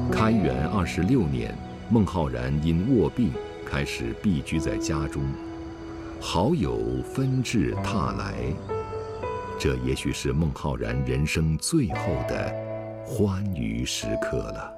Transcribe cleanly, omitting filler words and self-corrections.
开元26年，孟浩然因卧病，开始避居在家中，好友纷至沓来，这也许是孟浩然人生最后的欢愉时刻了。